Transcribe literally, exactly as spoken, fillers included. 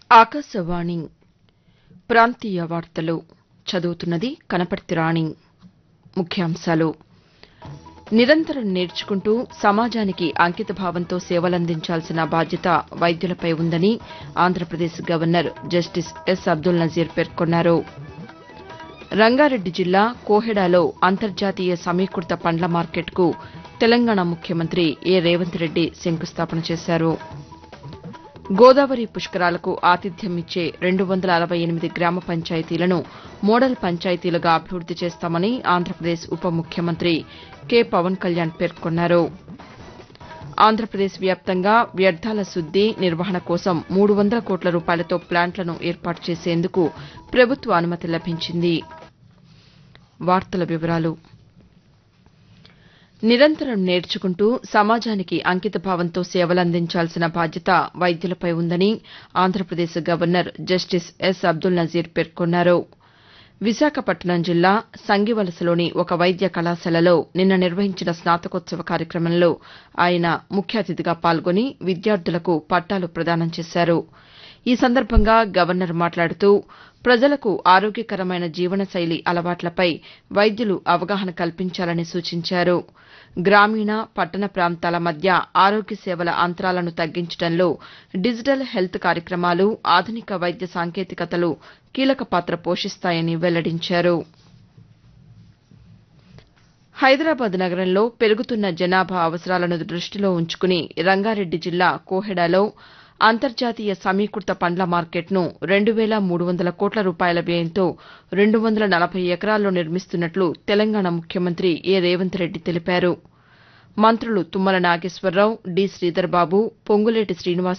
ఆకాశవాణి ప్రాంతీయ వార్తలు చదువుతున్నది కనపర్తి రాణి. ముఖ్యాంశాలు నిరంతరం నేర్చుకుంటూ సమాజానికి అంకితభావంతో సేవలందించాల్సిన బాధ్యత వైద్యులపై ఉందని Andhra Pradesh governor justice yes Abdul Nazir పేర్కొన్నారు. రంగారెడ్డి జిల్లా కోహెడాలో అంతర్జాతీయ సమీకృత పండ్ల మార్కెట్కు తెలంగాణ ముఖ్యమంత్రి ఏ రేవంత్ రెడ్డి శంకుస్థాపన చేశారు. గోదావరి పుష్కరాలకు ఆతిథ్యం ఇచ్చే రెండు వందల అరవై ఎనిమిది గ్రామ పంచాయతీలను మోడల్ పంచాయతీలుగా అభివృద్ది చేస్తామని ఆంధ్రప్రదేశ్ ఉప ముఖ్యమంత్రి కె పవన్ కళ్యాణ్ పేర్కొన్నారు. ఆంధ్రప్రదేశ్ వ్యాప్తంగా వ్యర్థాల శుద్ది నిర్వహణ కోసం మూడు వందల కోట్ల రూపాయలతో ప్లాంట్లను ఏర్పాటు చేసేందుకు ప్రభుత్వ అనుమతి లభించింది. వార్తల వివరాలు నిరంతరం నేర్చుకుంటూ సమాజానికి అంకితభావంతో సేవలందించాల్సిన బాధ్యత వైద్యులపై ఉందని Andhra Pradesh governor justice yes Abdul Nazir పేర్కొన్నారు. విశాఖపట్నం జిల్లా సంగివలసలోని ఒక వైద్య కళాశాలలో నిన్న నిర్వహించిన స్నాతకోత్సవ కార్యక్రమంలో ఆయన ముఖ్య అతిథిగా పాల్గొని విద్యార్థులకు పట్టాలు ప్రదానం చేశారు. ఈ సందర్భంగా గవర్నర్ మాట్లాడుతూ ప్రజలకు ఆరోగ్యకరమైన జీవనశైలి అలవాట్లపై వైద్యులు అవగాహన కల్పించాలని సూచించారు. గ్రామీణ పట్టణ ప్రాంతాల మధ్య ఆరోగ్య సేవల అంతరాలను తగ్గించడంలో డిజిటల్ హెల్త్ కార్యక్రమాలు ఆధునిక వైద్య సాంకేతికతలు కీలక పాత్ర పోషిస్తాయని వెల్లడించారు. హైదరాబాద్ నగరంలో పెరుగుతున్న జనాభా అవసరాలను దృష్టిలో ఉంచుకుని రంగారెడ్డి జిల్లా కోహెడాలో అంతర్జాతీయ సమీకృత పండ్ల మార్కెట్ను రెండు వేల మూడు వందల కోట్ల రూపాయల వ్యయంతో రెండు వందల నలభై ఎకరాల్లో నిర్మిస్తున్నట్లు తెలంగాణ ముఖ్యమంత్రి ఏ రేవంత్ రెడ్డి తెలిపారు. మంత్రులు తుమ్మల నాగేశ్వరరావు, డి శ్రీధర్బాబు, పొంగులేటి శ్రీనివాస్